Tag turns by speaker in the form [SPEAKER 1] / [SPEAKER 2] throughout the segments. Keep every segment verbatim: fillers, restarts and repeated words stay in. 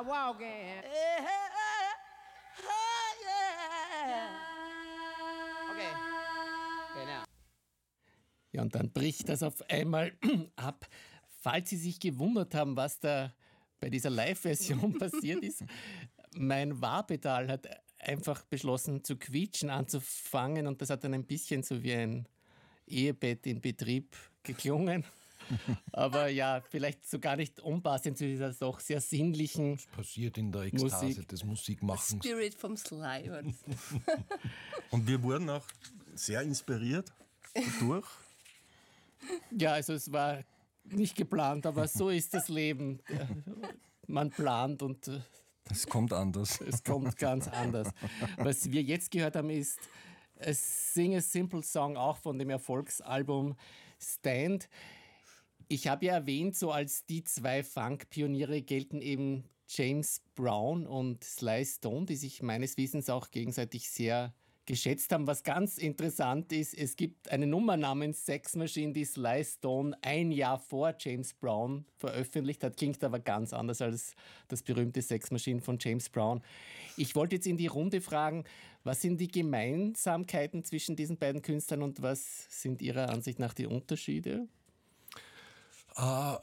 [SPEAKER 1] walking.
[SPEAKER 2] Hey, hey, hey, yeah.
[SPEAKER 1] Okay. Okay, now.
[SPEAKER 3] Ja, und dann bricht das auf einmal ab. Falls Sie sich gewundert haben, was da bei dieser Live-Version passiert ist, mein Wahpedal hat einfach beschlossen zu quietschen, anzufangen, und das hat dann ein bisschen so wie ein Ehebett in Betrieb geklungen. Aber ja, vielleicht so gar nicht unpassend zu dieser doch sehr sinnlichen
[SPEAKER 4] Das passiert in der Ekstase
[SPEAKER 3] Musik.
[SPEAKER 4] des Musikmachens.
[SPEAKER 2] Spirit vom Sly.
[SPEAKER 5] Und wir wurden auch sehr inspiriert dadurch.
[SPEAKER 3] Ja, also es war nicht geplant, aber so ist das Leben. Man plant und äh,
[SPEAKER 5] Es kommt anders.
[SPEAKER 3] es kommt ganz anders. Was wir jetzt gehört haben, ist a Sing a Simple Song, auch von dem Erfolgsalbum Stand. Ich habe ja erwähnt, so als die zwei Funk-Pioniere gelten eben James Brown und Sly Stone, die sich meines Wissens auch gegenseitig sehr geschätzt haben. Was ganz interessant ist, es gibt eine Nummer namens Sex Machine, die Sly Stone ein Jahr vor James Brown veröffentlicht hat. Klingt aber ganz anders als das berühmte Sex Machine von James Brown. Ich wollte jetzt in die Runde fragen, was sind die Gemeinsamkeiten zwischen diesen beiden Künstlern und was sind Ihrer Ansicht nach die Unterschiede?
[SPEAKER 4] Ah,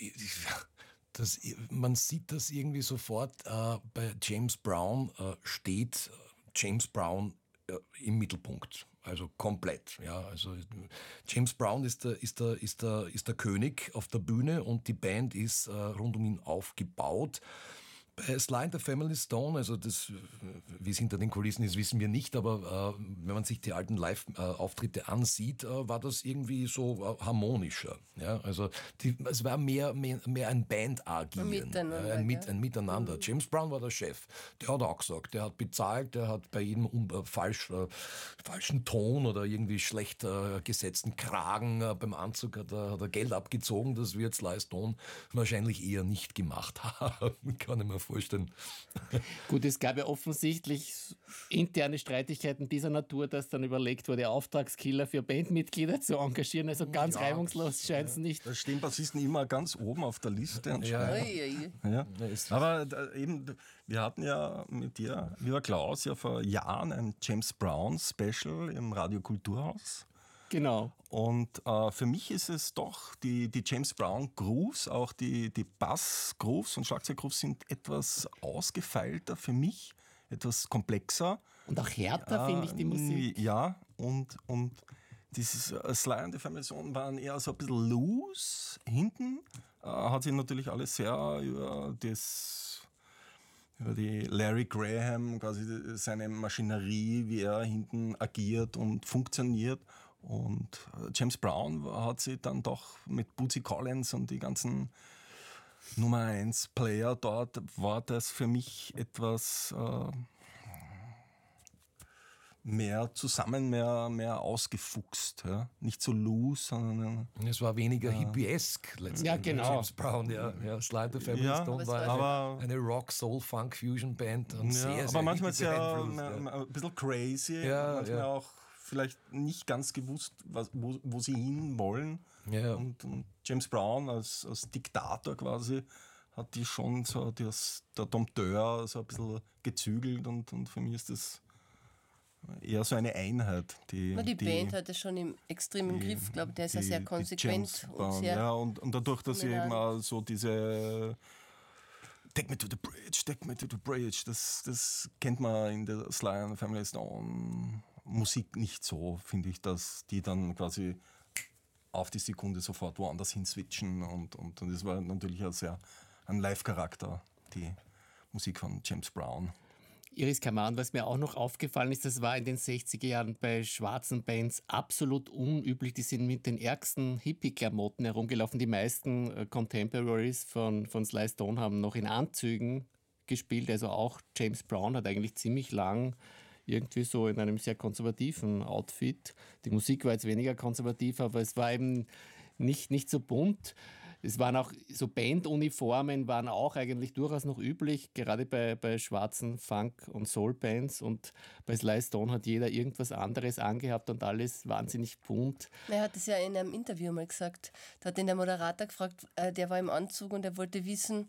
[SPEAKER 4] das, man sieht das irgendwie sofort. Äh, bei James Brown äh, steht James Brown äh, im Mittelpunkt. Also komplett. Ja, also James Brown ist der, ist, der, ist, der, ist der König auf der Bühne und die Band ist äh, rund um ihn aufgebaut. Bei Sly and the Family Stone, also das, wie es hinter den Kulissen ist, wissen wir nicht, aber äh, wenn man sich die alten Live-Auftritte ansieht, äh, war das irgendwie so äh, harmonischer. Ja? Also die, es war mehr, mehr, mehr ein Band-Agieren,
[SPEAKER 2] Miteinander,
[SPEAKER 4] äh, ein, Mit,
[SPEAKER 2] gell?
[SPEAKER 4] ein Miteinander. Mhm. James Brown war der Chef, der hat auch gesagt, der hat bezahlt, der hat bei jedem um, äh, falsch, äh, falschen Ton oder irgendwie schlecht äh, gesetzten Kragen äh, beim Anzug hat er, hat er Geld abgezogen, das wird Sly Stone wahrscheinlich eher nicht gemacht haben, kann ich mir vorstellen.
[SPEAKER 3] Gut, es gab ja offensichtlich interne Streitigkeiten dieser Natur, dass dann überlegt wurde, Auftragskiller für Bandmitglieder zu engagieren. Also ganz
[SPEAKER 5] Ja,
[SPEAKER 3] reibungslos scheint es nicht.
[SPEAKER 5] Da stehen Bassisten immer ganz oben auf der Liste anscheinend.
[SPEAKER 2] Ui, ui.
[SPEAKER 5] Ja. Aber da, eben, wir hatten ja mit dir, lieber Klaus, ja vor Jahren ein James Brown Special im Radio Kulturhaus.
[SPEAKER 3] Genau.
[SPEAKER 5] Und äh, für mich ist es doch, die, die James Brown Grooves, auch die, die Bass-Grooves und Schlagzeug-Grooves sind etwas ausgefeilter für mich, etwas komplexer.
[SPEAKER 3] Und auch härter, finde ich, die Musik.
[SPEAKER 5] Ja, und, und dieses äh, Sly and the Family Stone waren eher so ein bisschen loose hinten. Äh, hat sich natürlich alles sehr über das... über die Larry Graham, quasi seine Maschinerie, wie er hinten agiert und funktioniert. Und James Brown hat sich dann doch mit Bootsy Collins und die ganzen Nummer eins Player dort, war das für mich etwas äh, mehr zusammen, mehr, mehr ausgefuchst. Ja? Nicht so loose, sondern...
[SPEAKER 4] Es war weniger ja. hippiesk letztendlich.
[SPEAKER 3] Ja, genau.
[SPEAKER 4] James Brown, ja. ja Sly and the Family
[SPEAKER 5] Ja,
[SPEAKER 4] Stone war
[SPEAKER 5] aber-
[SPEAKER 4] eine, eine Rock-Soul-Funk-Fusion-Band. Und
[SPEAKER 5] Ja,
[SPEAKER 4] sehr,
[SPEAKER 5] aber
[SPEAKER 4] sehr
[SPEAKER 5] manchmal ist ja
[SPEAKER 4] beeinflusst, ja.
[SPEAKER 5] ein bisschen crazy,
[SPEAKER 4] Ja,
[SPEAKER 5] manchmal
[SPEAKER 4] ja.
[SPEAKER 5] auch vielleicht nicht ganz gewusst, was, wo, wo sie hin wollen.
[SPEAKER 4] Ja.
[SPEAKER 5] Und, und James Brown als, als Diktator quasi hat die schon so das, der Dompteur so ein bisschen gezügelt und, und für mich ist das eher so eine Einheit. Die,
[SPEAKER 2] Na, die,
[SPEAKER 5] die
[SPEAKER 2] Band hat das schon im, extrem im Griff, glaube ich. Der ist ja
[SPEAKER 5] die-
[SPEAKER 2] sehr
[SPEAKER 5] die
[SPEAKER 2] konsequent
[SPEAKER 5] James
[SPEAKER 2] und
[SPEAKER 5] Brown,
[SPEAKER 2] sehr...
[SPEAKER 5] ja, und, und dadurch, dass sie eben
[SPEAKER 2] dominant.
[SPEAKER 5] auch so diese Take me to the bridge, take me to the bridge, das, das kennt man in der Sly and the Family Stone Musik nicht so, finde ich, dass die dann quasi auf die Sekunde sofort woanders hin switchen und, und, und das war natürlich auch sehr ein Live-Charakter, die Musik von James Brown.
[SPEAKER 3] Iris Kaman, was mir auch noch aufgefallen ist, das war in den sechziger Jahren bei schwarzen Bands absolut unüblich. Die sind mit den ärgsten Hippie-Klamotten herumgelaufen. Die meisten äh, Contemporaries von, von Sly Stone haben noch in Anzügen gespielt. Also auch James Brown hat eigentlich ziemlich lang irgendwie so in einem sehr konservativen Outfit. Die Musik war jetzt weniger konservativ, aber es war eben nicht, nicht so bunt. Es waren auch so Banduniformen, waren auch eigentlich durchaus noch üblich, gerade bei, bei schwarzen Funk- und Soul-Bands. Und bei Sly Stone hat jeder irgendwas anderes angehabt und alles wahnsinnig bunt.
[SPEAKER 2] Er hat es ja in einem Interview mal gesagt. Da hat ihn der Moderator gefragt, äh, der war im Anzug und er wollte wissen,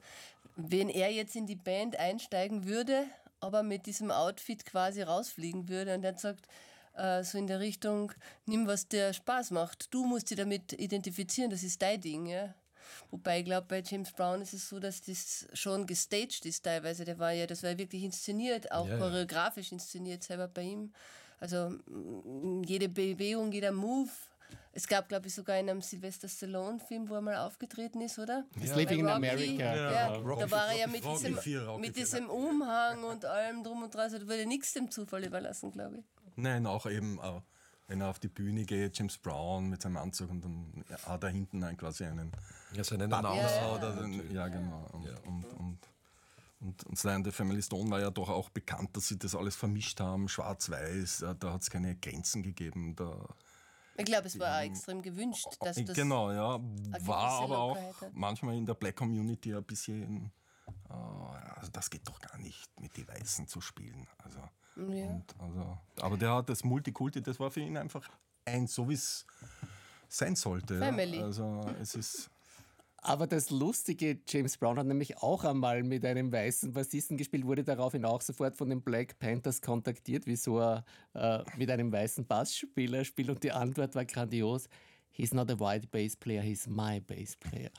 [SPEAKER 2] wenn er jetzt in die Band einsteigen würde, aber mit diesem Outfit quasi rausfliegen würde und er sagt, äh, so in der Richtung, nimm, was dir Spaß macht. Du musst dich damit identifizieren, das ist dein Ding. Ja? Wobei ich glaube, bei James Brown ist es so, dass das schon gestaged ist teilweise. Der war ja, das war wirklich inszeniert, auch
[SPEAKER 4] Ja, ja.
[SPEAKER 2] choreografisch inszeniert selber bei ihm. Also m, jede Bewegung, jeder Move. Es gab, glaube ich, sogar in einem Sylvester Stallone-Film, wo er mal aufgetreten ist, oder?
[SPEAKER 3] It's
[SPEAKER 2] Bei
[SPEAKER 3] Living in
[SPEAKER 2] Rocky.
[SPEAKER 3] America.
[SPEAKER 2] Ja,
[SPEAKER 5] Rocky-
[SPEAKER 2] da war er ja mit
[SPEAKER 5] Rocky
[SPEAKER 2] diesem,
[SPEAKER 5] vier, Rocky
[SPEAKER 2] mit
[SPEAKER 5] vier.
[SPEAKER 2] diesem Umhang und allem drum und dran. Also, da würde nichts dem Zufall überlassen, glaube ich.
[SPEAKER 5] Nein, auch eben, äh, wenn er auf die Bühne geht, James Brown mit seinem Anzug und dann ja, hat er hinten ein, quasi einen
[SPEAKER 4] Ja, seinen
[SPEAKER 5] Butler
[SPEAKER 4] Announcer.
[SPEAKER 2] Ja, ja.
[SPEAKER 5] oder den, ja, genau. Und, und, und, und, und Sly and the Family Stone war ja doch auch bekannt, dass sie das alles vermischt haben, schwarz-weiß, äh, da hat es keine Grenzen gegeben. Da,
[SPEAKER 2] Ich glaube, es war auch extrem gewünscht, dass das.
[SPEAKER 5] genau, ja,
[SPEAKER 2] gewisse
[SPEAKER 5] war aber auch
[SPEAKER 2] Lockerheit hat.
[SPEAKER 5] manchmal in der Black Community ein bisschen, äh, also das geht doch gar nicht, mit den Weißen zu spielen. Also,
[SPEAKER 2] Ja.
[SPEAKER 5] und, also, aber der hat das Multikulti, das war für ihn einfach eins, so wie es sein sollte.
[SPEAKER 2] Family.
[SPEAKER 5] Ja. Also es ist,
[SPEAKER 3] Aber das Lustige, James Brown hat nämlich auch einmal mit einem weißen Bassisten gespielt, wurde daraufhin auch sofort von den Black Panthers kontaktiert, wieso er äh, mit einem weißen Bassspieler spielt. Und die Antwort war grandios: He's not a white bass player, he's my bass player.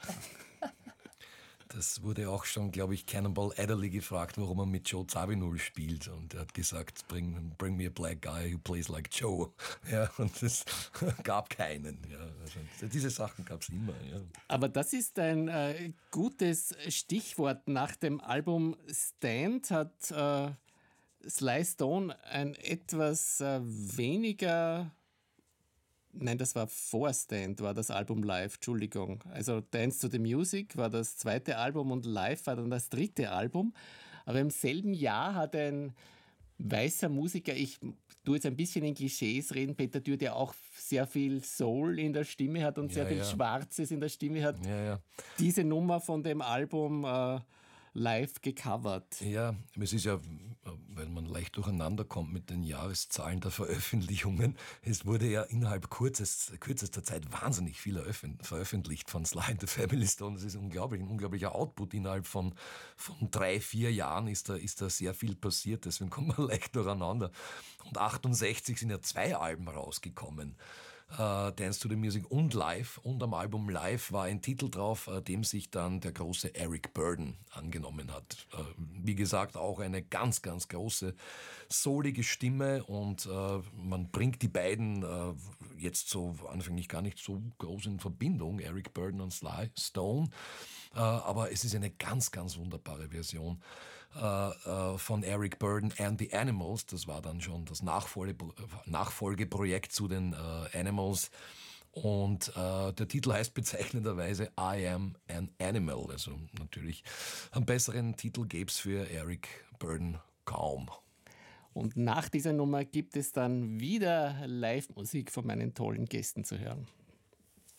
[SPEAKER 4] Das wurde auch schon, glaube ich, Cannonball Adderley gefragt, warum er mit Joe Zawinul spielt. Und er hat gesagt, bring, bring me a black guy who plays like Joe. Ja, und es gab keinen. Ja, also diese Sachen gab es immer. Ja.
[SPEAKER 3] Aber das ist ein äh, gutes Stichwort. Nach dem Album Stand hat äh, Sly Stone ein etwas äh, weniger... Nein, das war vor Stand, war das Album Live, Entschuldigung. Also Dance to the Music war das zweite Album und Live war dann das dritte Album. Aber im selben Jahr hat ein weißer Musiker, ich tue jetzt ein bisschen in Klischees reden, Peter Dürr, der auch sehr viel Soul in der Stimme hat und
[SPEAKER 4] Ja,
[SPEAKER 3] sehr viel
[SPEAKER 4] ja.
[SPEAKER 3] Schwarzes in der Stimme hat,
[SPEAKER 4] Ja, ja.
[SPEAKER 3] diese Nummer von dem Album äh, live gecovert.
[SPEAKER 4] Ja, es ist ja, weil man leicht durcheinander kommt mit den Jahreszahlen der Veröffentlichungen. Es wurde ja innerhalb kurzes, kürzester Zeit wahnsinnig viel eröffn- veröffentlicht von Sly and the Family Stone. Das ist unglaublich, ein unglaublicher Output. Innerhalb von, von drei, vier Jahren ist da, ist da sehr viel passiert. Deswegen kommt man leicht durcheinander. Und achtundsechzig sind ja zwei Alben rausgekommen. Uh, Dance to the Music und Live. Und am Album Live war ein Titel drauf, uh, dem sich dann der große Eric Burdon angenommen hat. Uh, wie gesagt, auch eine ganz, ganz große, soulige Stimme und uh, man bringt die beiden uh, jetzt so anfänglich gar nicht so groß in Verbindung, Eric Burdon und Sly Stone. Uh, aber es ist eine ganz, ganz wunderbare Version Uh, uh, von Eric Burdon and the Animals. Das war dann schon das Nachfolge, Nachfolgeprojekt zu den uh, Animals. Und uh, der Titel heißt bezeichnenderweise I Am an Animal. Also natürlich einen besseren Titel gäbe es für Eric Burdon kaum.
[SPEAKER 3] Und nach dieser Nummer gibt es dann wieder Live-Musik von meinen tollen Gästen zu hören.